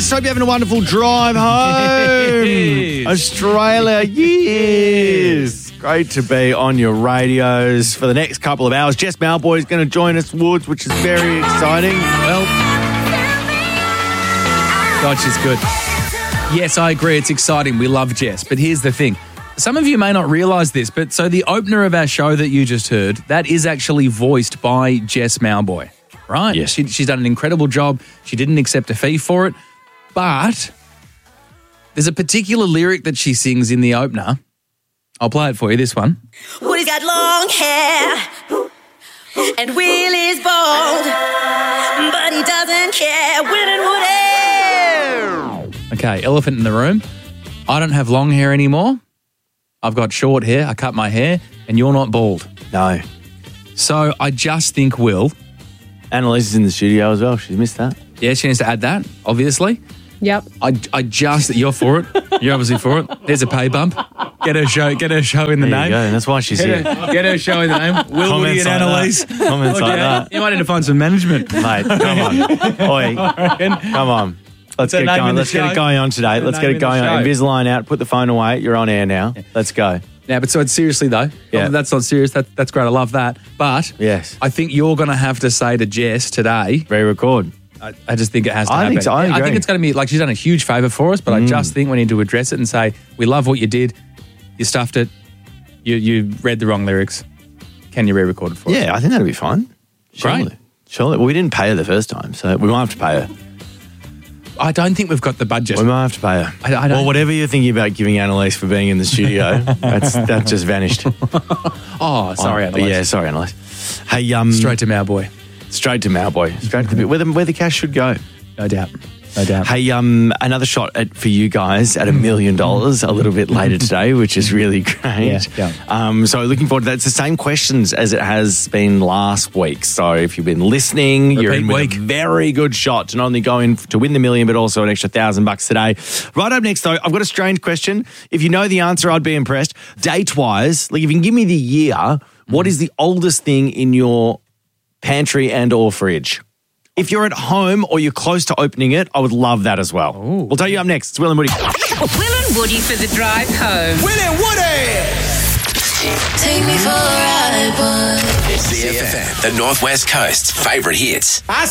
Jess. Hope you're having a wonderful drive home. Yes. Australia, yes. Great to be on your radios for the next couple of hours. Jess Mauboy is going to join us, Woods, which is very exciting. Well, God, she's good. Yes, I agree. It's exciting. We love Jess. But here's the thing. Some of you may not realise this, but so the opener of our show that you just heard, that is actually voiced by Jess Mauboy, right? Yes. She's done an incredible job. She didn't accept a fee for it. But there's a particular lyric that she sings in the opener. I'll play it for you, this one. Woody's got long hair and Will is bald, but he doesn't care. Will and Woody. Okay, elephant in the room. I don't have long hair anymore. I've got short hair. I cut my hair, and you're not bald. No. So I just think, Will. Annalise is in the studio as well. She's missed that. Yeah, she needs to add that, obviously. Yep. I just, you're for it. You're obviously for it. There's a pay bump. Get her show in the There name. you go. That's why she's here. Get her show in the name. Will, Woody, and Annalise. Comments like that. You might need to find some management. Mate, come on. Oi, come on. Let's her get name going. in the Let's get show. it going on today. Her Let's name get it in the going on. show. Invisalign out. Put the phone away. You're on air now. Let's go. Now, but so it's seriously though. Yeah. That's not serious. That's great. I love that. But Yes. I think you're going to have to say to Jess today. Re-record. I just think it has to I happen. think so. I agree. think it's going to be like she's done a huge favour for us, but I just think we need to address it and say we love what you did. You stuffed it. You read the wrong lyrics. Can you re-record it for us? Yeah, I think that'd be fine. Surely. Great. Surely. Well, we didn't pay her the first time, so we might have to pay her. I don't think we've got the budget. We might have to pay her. I don't- Well, whatever you're thinking about giving Annalise for being in the studio, that just vanished. Oh, sorry, Annalise. Yeah, sorry, Annalise. Hey, Straight to Mauboy. straight to Mauboy. Straight to the bit where the cash should go. No doubt. No doubt. Hey, another shot for you guys at $1 million a little bit later today, which is really great. Yeah. So looking forward to that. It's the same questions as it has been last week. So if you've been listening, you're in with a very good shot to not only go in to win the $1 million, but also an extra $1,000 today. Right up next, though, I've got a strange question. If you know the answer, I'd be impressed. Date-wise, like if you can give me the year, what is the oldest thing in your pantry and or fridge? If you're at home or you're close to opening it, I would love that as well. Ooh. We'll tell you up next. It's Will and Woody. Will and Woody for the drive home. Will and Woody! Take me for a ride, boy. CFM, the Northwest Coast's favourite hits.